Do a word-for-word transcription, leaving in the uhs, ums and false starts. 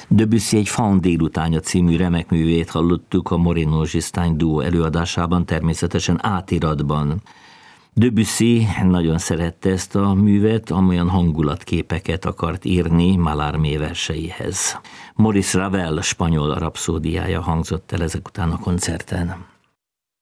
Debussy egy Faun délutánja című remek művét hallottuk a Moreno Gistañ duó előadásában, természetesen átiratban. Debussy nagyon szerette ezt a művet, amolyan hangulatképeket akart írni Mallarmé verseihez. Maurice Ravel spanyol rapszódiája hangzott el ezek után a koncerten.